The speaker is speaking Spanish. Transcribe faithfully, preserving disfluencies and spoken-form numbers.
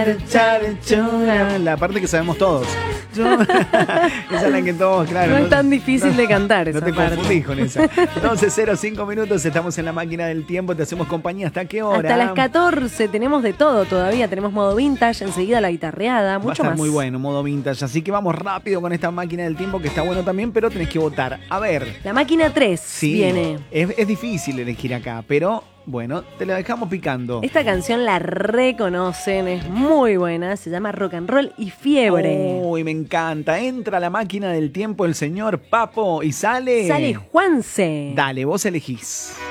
Char, char, char. La parte que sabemos todos. Esa es la que todos, claro. No, no es tan difícil no, de cantar no esa te parte. confundís con esa. doce cero cinco minutos, estamos en la máquina del tiempo, te hacemos compañía. ¿Hasta qué hora? Hasta las catorce tenemos de todo todavía. Tenemos modo vintage, enseguida la guitarreada, mucho Va a estar más. muy bueno, modo vintage. Así que vamos rápido con esta máquina del tiempo que está bueno también, pero tenés que votar. A ver. La máquina tres Sí, viene. Es, es difícil elegir acá, pero bueno, te la dejamos picando. Esta canción la reconocen, es muy buena, se llama Rock and Roll y Fiebre. Uy, me encanta. Entra a la máquina del tiempo el señor Papo y sale. Sale Juanse. Dale, vos elegís.